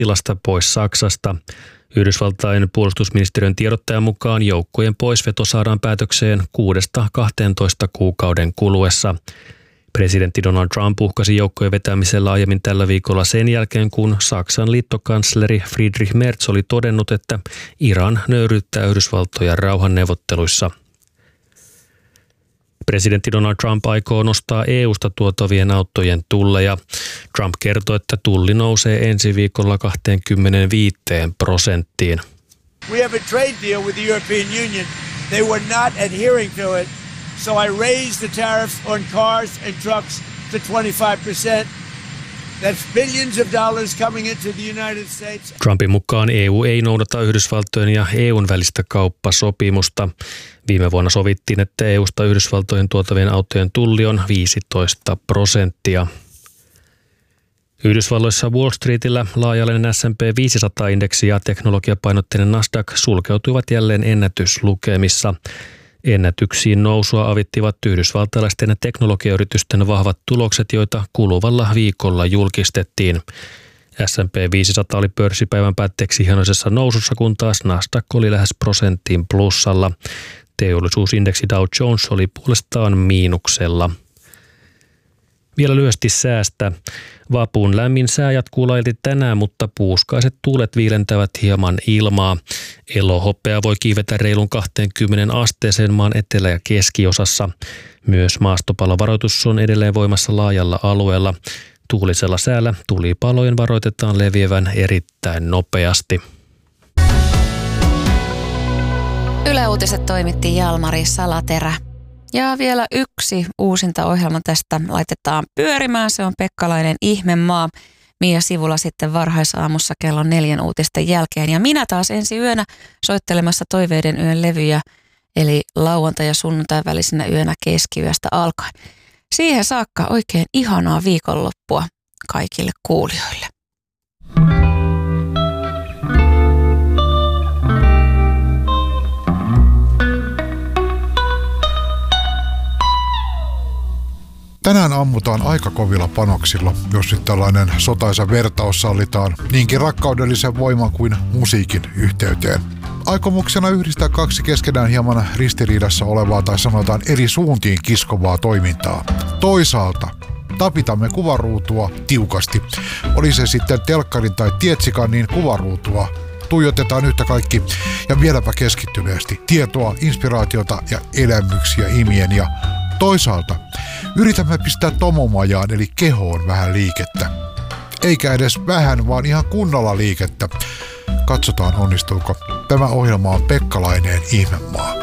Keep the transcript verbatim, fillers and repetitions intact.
sotilasta pois Saksasta. Yhdysvaltain puolustusministeriön tiedottajan mukaan joukkojen poisveto saadaan päätökseen kuudesta kahteentoista kuukauden kuluessa. Presidentti Donald Trump uhkasi joukkojen vetämisellä aiemmin tällä viikolla sen jälkeen, kun Saksan liittokansleri Friedrich Merz oli todennut, että Iran nöyryyttää Yhdysvaltoja rauhanneuvotteluissa. Presidentti Donald Trump aikoo nostaa E U:sta tuotavien autojen tulleja. Trump kertoi, että tulli nousee ensi viikolla kaksikymmentäviisi prosenttiin. We have a trade deal with the European Union. They were not adhering to it. So I raised the tariffs on cars and trucks to twenty-five percent. That's billions of dollars coming into the United States. Trumpin mukaan E U ei noudata Yhdysvaltojen ja E U:n välistä kauppasopimusta. Viime vuonna sovittiin, että E U:sta Yhdysvaltojen tuotavien autojen tulli on viisitoista prosenttia. Yhdysvalloissa Wall Streetillä laaja-alainen S and P viisisataa-indeksi ja teknologiapainotteinen Nasdaq sulkeutuivat jälleen ennätyslukemissa. Ennätyksiin nousua avittivat yhdysvaltalaisten teknologiayritysten vahvat tulokset, joita kuluvalla viikolla julkistettiin. S and P viisisataa oli pörssipäivän päätteeksi hienoisessa nousussa, kun taas Nasdaq oli lähes prosentin plussalla. Teollisuusindeksi Dow Jones oli puolestaan miinuksella. Vielä lyhyesti säästä. Vapun lämmin sää jatkuu laajalti tänään, mutta puuskaiset tuulet viilentävät hieman ilmaa. Elohopea voi kiivetä reilun kaksikymmentä asteeseen maan etelä- ja keskiosassa. Myös maastopalovaroitus on edelleen voimassa laajalla alueella. Tuulisella säällä tulipalojen varoitetaan leviävän erittäin nopeasti. Yle Uutiset toimitti Jalmari Salaterä. Ja vielä yksi uusinta ohjelma tästä laitetaan pyörimään. Se on Pekkalainen Ihmemaa. Mia Sivula sitten varhaisaamussa kello neljän uutisten jälkeen. Ja minä taas ensi yönä soittelemassa Toiveiden yön levyjä, eli lauantai- ja sunnuntai välisenä yönä keskiyöstä alkaen. Siihen saakka oikein ihanaa viikonloppua kaikille kuulijoille. Tänään ammutaan aika kovilla panoksilla, jos nyt tällainen sotaisa vertaus sallitaan niinkin rakkaudellisen voiman kuin musiikin yhteyteen. Aikomuksena yhdistää kaksi keskenään hieman ristiriidassa olevaa tai sanotaan eri suuntiin kiskovaa toimintaa. Toisaalta tapitamme kuvaruutua tiukasti. Oli se sitten telkkarin tai tietsikan, niin kuvaruutua tuijotetaan yhtä kaikki ja vieläpä keskittyneesti tietoa, inspiraatiota ja elämyksiä imien ja toisaalta yritämme pistää tomomajaan eli kehoon vähän liikettä. Eikä edes vähän, vaan ihan kunnolla liikettä. Katsotaan onnistuuko. Tämä ohjelma on Pekkalainen Ihmemaa.